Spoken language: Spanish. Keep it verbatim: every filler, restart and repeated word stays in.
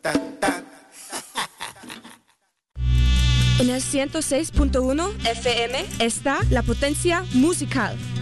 En el ciento seis punto uno F M está La Potencia Musical.